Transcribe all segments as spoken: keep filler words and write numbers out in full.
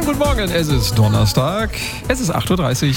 guten Morgen, es ist Donnerstag, es ist acht Uhr dreißig.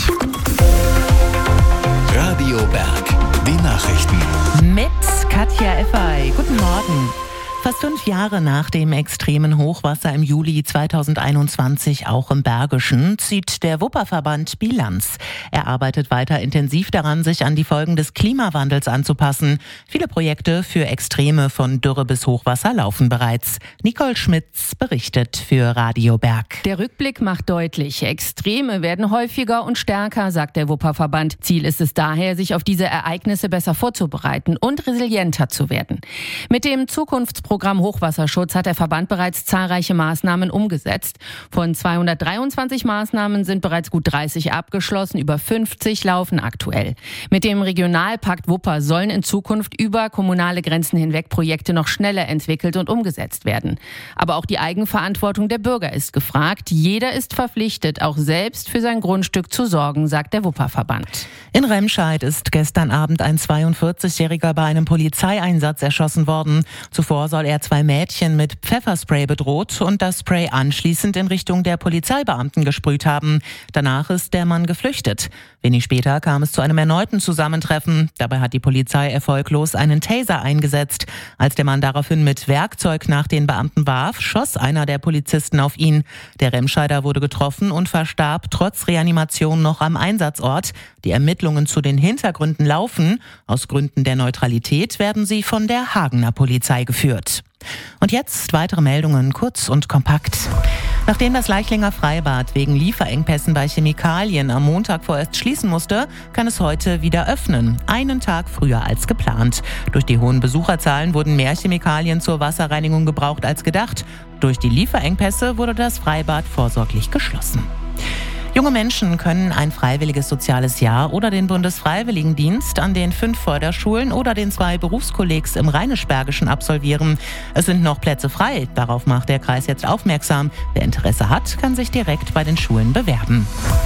Radio Berg, die Nachrichten. Mit Katja Effey. Guten Morgen. Fast fünf Jahre nach dem extremen Hochwasser im Juli zweitausendeinundzwanzig, auch im Bergischen, zieht der Wupperverband Bilanz. Er arbeitet weiter intensiv daran, sich an die Folgen des Klimawandels anzupassen. Viele Projekte für Extreme von Dürre bis Hochwasser laufen bereits. Nicole Schmitz berichtet für Radio Berg. Der Rückblick macht deutlich, Extreme werden häufiger und stärker, sagt der Wupperverband. Ziel ist es daher, sich auf diese Ereignisse besser vorzubereiten und resilienter zu werden. Mit dem Zukunftsprogramm Programm Hochwasserschutz hat der Verband bereits zahlreiche Maßnahmen umgesetzt. Von zweihundertdreiundzwanzig Maßnahmen sind bereits gut dreißig abgeschlossen, über fünfzig laufen aktuell. Mit dem Regionalpakt Wupper sollen in Zukunft über kommunale Grenzen hinweg Projekte noch schneller entwickelt und umgesetzt werden. Aber auch die Eigenverantwortung der Bürger ist gefragt. Jeder ist verpflichtet, auch selbst für sein Grundstück zu sorgen, sagt der Wupperverband. In Remscheid ist gestern Abend ein zweiundvierzigjähriger bei einem Polizeieinsatz erschossen worden. Zuvor soll er zwei Mädchen mit Pfefferspray bedroht und das Spray anschließend in Richtung der Polizeibeamten gesprüht haben. Danach ist der Mann geflüchtet. Wenig später kam es zu einem erneuten Zusammentreffen. Dabei hat die Polizei erfolglos einen Taser eingesetzt. Als der Mann daraufhin mit Werkzeug nach den Beamten warf, schoss einer der Polizisten auf ihn. Der Remscheider wurde getroffen und verstarb trotz Reanimation noch am Einsatzort. Die Ermittlungen zu den Hintergründen laufen. Aus Gründen der Neutralität werden sie von der Hagener Polizei geführt. Und jetzt weitere Meldungen, kurz und kompakt. Nachdem das Leichlinger Freibad wegen Lieferengpässen bei Chemikalien am Montag vorerst schließen musste, kann es heute wieder öffnen. Einen Tag früher als geplant. Durch die hohen Besucherzahlen wurden mehr Chemikalien zur Wasserreinigung gebraucht als gedacht. Durch die Lieferengpässe wurde das Freibad vorsorglich geschlossen. Junge Menschen können ein freiwilliges soziales Jahr oder den Bundesfreiwilligendienst an den fünf Förderschulen oder den zwei Berufskollegs im Rheinisch-Bergischen absolvieren. Es sind noch Plätze frei. Darauf macht der Kreis jetzt aufmerksam. Wer Interesse hat, kann sich direkt bei den Schulen bewerben.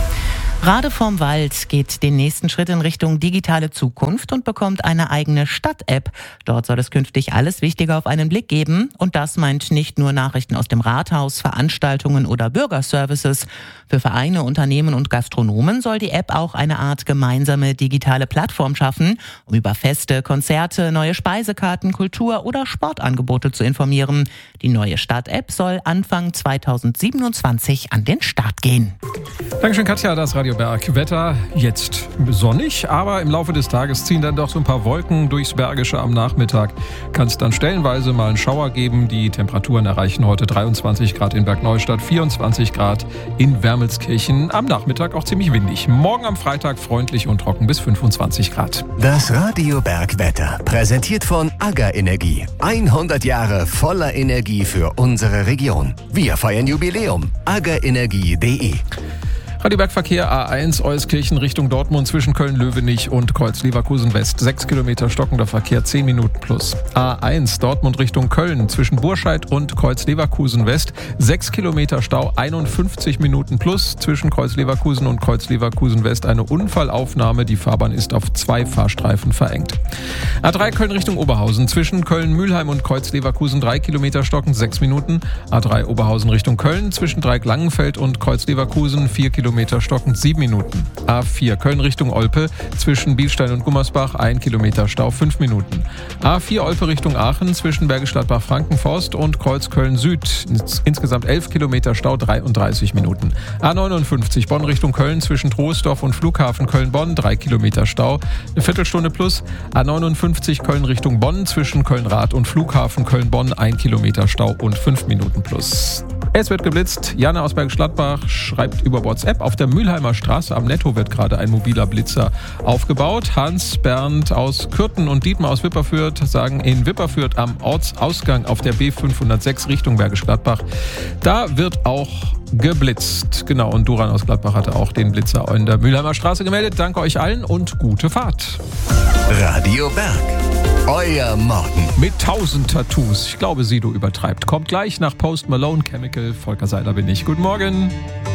Rade vorm Wald geht den nächsten Schritt in Richtung digitale Zukunft und bekommt eine eigene Stadt-App. Dort soll es künftig alles Wichtige auf einen Blick geben. Und das meint nicht nur Nachrichten aus dem Rathaus, Veranstaltungen oder Bürgerservices. Für Vereine, Unternehmen und Gastronomen soll die App auch eine Art gemeinsame digitale Plattform schaffen, um über Feste, Konzerte, neue Speisekarten, Kultur- oder Sportangebote zu informieren. Die neue Stadt-App soll Anfang zweitausendsiebenundzwanzig an den Start gehen. Dankeschön, Katja. Das Radio Berg. Wetter jetzt sonnig, aber im Laufe des Tages ziehen dann doch so ein paar Wolken durchs Bergische. Am Nachmittag kann es dann stellenweise mal einen Schauer geben. Die Temperaturen erreichen heute dreiundzwanzig Grad in Bergneustadt, vierundzwanzig Grad in Wermelskirchen. Am Nachmittag auch ziemlich windig. Morgen am Freitag freundlich und trocken bis fünfundzwanzig Grad. Das Radio Berg Wetter, präsentiert von AGA Energie. hundert Jahre voller Energie für unsere Region. Wir feiern Jubiläum. aga energie punkt de. Radio Berg Verkehr A eins Euskirchen Richtung Dortmund zwischen Köln-Löwenich und Kreuz-Leverkusen West. sechs Kilometer stockender Verkehr, zehn Minuten plus. A eins Dortmund Richtung Köln zwischen Burscheid und Kreuz-Leverkusen West. sechs Kilometer Stau, einundfünfzig Minuten plus. Zwischen Kreuz-Leverkusen und Kreuz-Leverkusen West eine Unfallaufnahme. Die Fahrbahn ist auf zwei Fahrstreifen verengt. A drei Köln Richtung Oberhausen zwischen Köln-Mühlheim und Kreuz-Leverkusen drei Kilometer stockend, sechs Minuten. A drei Oberhausen Richtung Köln zwischen Dreieck-Langenfeld und Kreuz-Leverkusen vier Kilometer stockend, sieben Minuten. A vier Köln Richtung Olpe zwischen Bielstein und Gummersbach ein Kilometer Stau, fünf Minuten. A vier Olpe Richtung Aachen zwischen Bergisch Gladbach-Frankenforst und Kreuz Köln Süd insgesamt elf Kilometer Stau, dreiunddreißig Minuten. A neunundfünfzig Bonn Richtung Köln zwischen Troisdorf und Flughafen Köln-Bonn drei Kilometer Stau, eine Viertelstunde plus. A neunundfünfzig Köln Richtung Bonn zwischen Köln-Rath und Flughafen Köln-Bonn ein Kilometer Stau und fünf Minuten plus. Es wird geblitzt. Jana aus Bergisch Gladbach schreibt über WhatsApp, auf der Mülheimer Straße am Netto wird gerade ein mobiler Blitzer aufgebaut. Hans, Bernd aus Kürten und Dietmar aus Wipperfürth sagen, in Wipperfürth am Ortsausgang auf der B fünfhundertsechs Richtung Bergisch Gladbach, da wird auch geblitzt. Genau, und Duran aus Gladbach hatte auch den Blitzer in der Mülheimer Straße gemeldet. Danke euch allen und gute Fahrt. Radio Berg. Euer Morgen. Mit tausend Tattoos. Ich glaube, Sido übertreibt. Kommt gleich nach Post Malone, Chemical. Volker Seiler bin ich. Guten Morgen.